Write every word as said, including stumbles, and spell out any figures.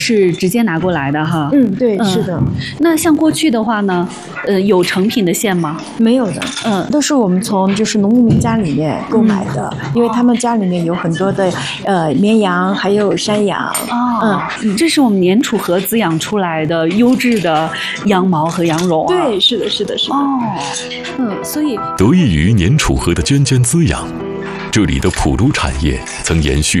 是直接拿过来的哈。 嗯，对，嗯、是的。 那像过去的话呢，呃，有成品的线吗？ 没有的，嗯，都是我们从就是农牧民家里面购买的，嗯、因为他们家里面有很多的呃绵羊，还有山羊。 哦，嗯，这是我们年储河滋养出来的优质的羊毛和羊绒啊。 对，是的，是的，是的。 哦，嗯，所以得益于年储河的涓涓滋养，这里的普渡产业曾延续